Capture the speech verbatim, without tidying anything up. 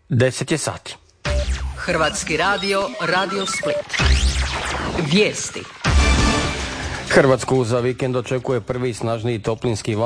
deset je sati. Hrvatski radio, Radio Split. Vijesti. Hrvatsku za vikend očekuje prvi snažniji toplinski val